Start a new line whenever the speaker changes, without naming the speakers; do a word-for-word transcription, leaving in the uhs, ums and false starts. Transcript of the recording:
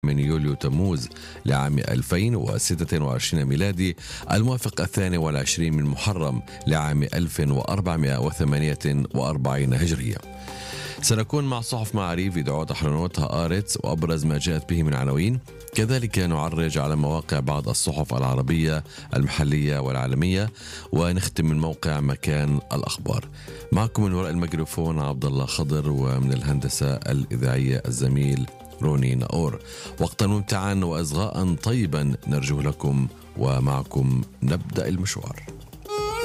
من يوليو تموز لعام ألفين وستة وعشرين ميلادي، الموافق الثاني والعشرين من محرم لعام ألف وأربعمائة وثمانية وأربعين هجرية. سنكون مع صحف معاريف دعوة حلونوتها آرتس وأبرز ما جاءت به من عناوين، كذلك نعرج على مواقع بعض الصحف العربية المحلية والعالمية، ونختم من موقع مكان الأخبار. معكم من وراء الميكروفون عبد الله خضر، ومن الهندسة الإذاعية الزميل روني ناور. وقتا ممتعا وإصغاء طيبا نرجو لكم، ومعكم نبدأ المشوار.